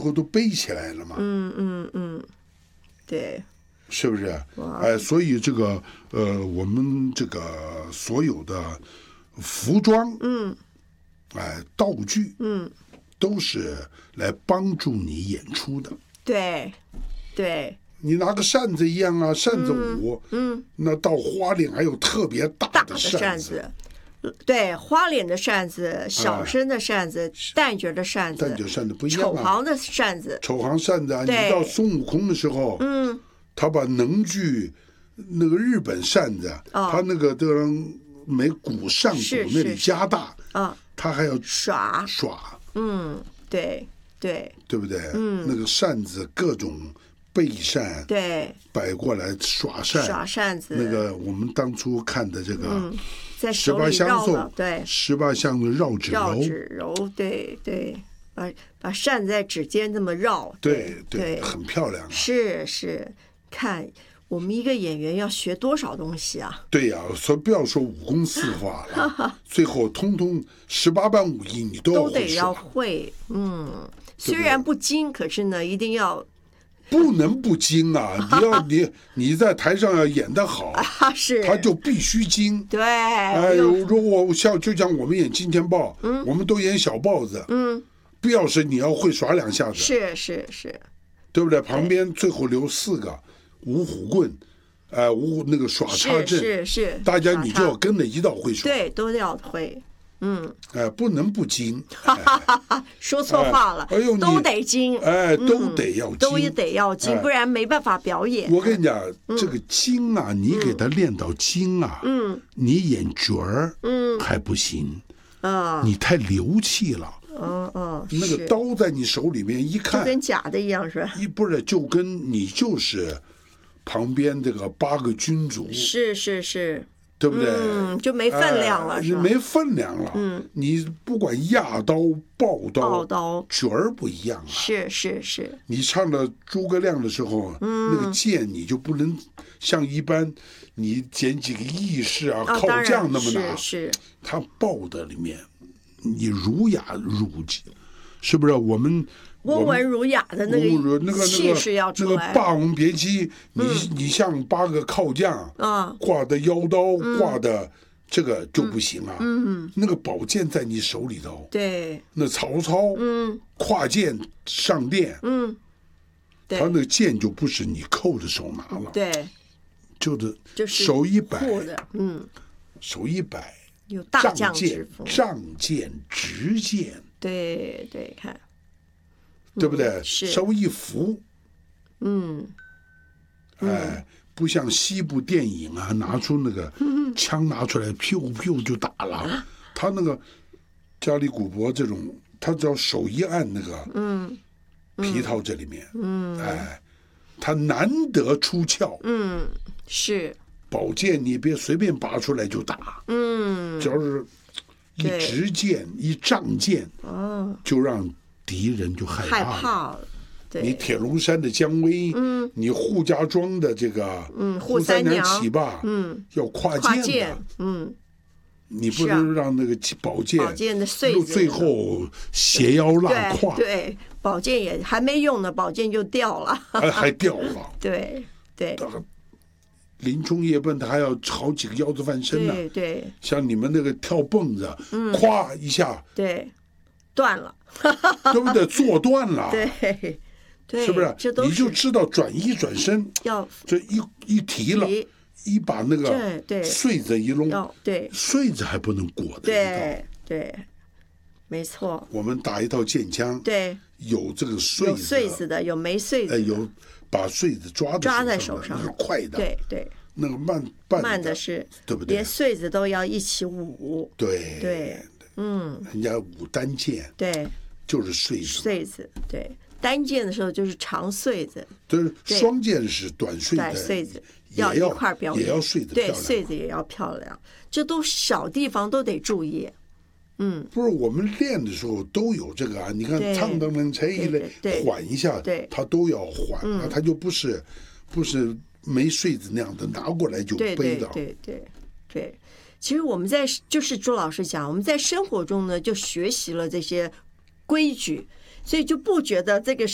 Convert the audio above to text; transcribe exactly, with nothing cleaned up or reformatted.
后都背起来了嘛。 嗯嗯嗯，对， 是不是？哎，所以这个呃，我们这个所有的服装， 嗯， 哎，道具， 嗯， 都是来帮助你演出的。 对，对， 你拿个扇子一样啊，扇子舞， 嗯， 那到花脸还有特别大大的的扇扇子。对，花脸的扇子、小身的扇子、旦角的扇子、 旦角扇子不一样啊， 丑行的扇子， 丑行扇子啊，你对到孙悟空的时候， 嗯， 他把能剧那个日本扇子， 哦他那个的每骨上骨是那里是加大， 啊， 他还要耍， 耍， 嗯，对对对不对？嗯，那个扇子各种背扇， 对， 摆过来耍扇， 耍扇子， 那个我们当初看的这个嗯，在十八手里绕相送， 了对， 十八相送绕指绕柔， 指柔，对对，把把扇子在指尖这么绕， 对对， 很漂亮啊。 是是，看我们一个演员要学多少东西啊？ 对呀、所以不要说武功四化了，最后通通十八般武艺你都要会都得要耍， 会，嗯，虽然不精，可是呢，一定要不能不精啊！你要你你在台上要演得好， 啊，是， 他就必须精。 对， 哎， 又如果像就像我们演金钱豹，我们都演小豹子， 嗯， 必要时你要会耍两下子， 是是是， 对不对？旁边最后留四个五虎棍，呃，五虎那个耍叉是阵， 是是， 大家你就要耍跟着一道会耍， 叉对，都要会，嗯， 哎，不能不精， 说错话了， 哎哎呦你都得精， 哎，都得要精， 都得要精， 哎不然没办法表演。 我跟你讲，这个精啊，你给他练到精啊， 嗯你演角儿， 嗯还不行， 啊， 你太流气了。 嗯嗯， 那个是刀在你手里面一就看， 跟假的一样是吧？ 一不是就跟你就是旁边这个八个君主， 是是是， 对不对？ 嗯，就没分量了，是吧？ 哎没分量了。 嗯， 你不管压刀、抱刀、 抱刀角儿不一样啊。 是是是， 你唱了诸葛亮的时候， 嗯那个剑你就不能像一般你捡几个义士啊、 哦， 靠当然将那么拿， 是是， 他抱的里面，你儒雅儒气，是不是？我们温文儒雅的那那个那个气势要那个出来。 《霸王别姬》，你你像八个靠将啊， 挂的腰刀，挂的这个就不行啊。嗯，那个宝剑在你手里头， 对， 那曹操嗯跨剑上殿， 嗯，对他那个剑就不是你扣着手拿了， 对， 就是就是手一摆， 护的，嗯， 手一摆， 有大仗将之剑风， 仗剑直剑， 对对，看， 对不对？ 是稍微一扶， 嗯， 哎，不像西部电影啊，拿出那个枪拿出来，噗噗就打了。他那个加里古伯这种，他只要手一按那个嗯皮套这里面， 嗯哎，他难得出鞘。 嗯，是， 宝剑你别随便拔出来就打， 嗯， 只要是一对直剑、一仗剑， 哦， 就让敌人就害害怕了。 怕了， 你对， 铁龙山的姜维， 嗯你扈家庄的这个嗯扈三扈三娘起吧， 嗯， 要跨剑跨剑的，， 嗯， 你不是啊能让那个宝剑宝剑的穗子最后斜腰拉对胯， 对，宝剑也还没用呢，宝剑就掉了， 还还掉了。 对对这个林冲夜奔，他还要好几个腰子翻身呢。 对对像你们那个跳蹦子， 嗯咵一下， 对，断了， 对不对？坐断了， 对对， 是不是这？都你就是知道转一转身， 要这一一提了， 提一把那个对对穗子一弄， 要对穗子还不能裹的一道。 对对，没错， 我们打一套剑枪， 对， 有这个穗有子， 穗子的，有没穗子哎， 的， 有把穗子抓抓在手手上那是快的， 对对， 那个慢慢慢的是， 对不对连？穗子都要一起舞， 对对，嗯， 人家舞单剑对， 就是穗子， 穗子，对，单剑的时候就是长穗子， 就是双剑是短穗短的， 穗子也要一块儿表演， 也要穗子漂对， 亮。 穗子也要漂亮，这都小地方都得注意，嗯， 不是我们练的时候都有这个啊，你看对唱噔噔吹一类对对缓一下， 对它都要缓啊，它就不是不是没穗子那样的拿过来就对对背的。 对对对。其实我们在就是朱老师讲，我们在生活中呢就学习了这些规矩，所以就不觉得这个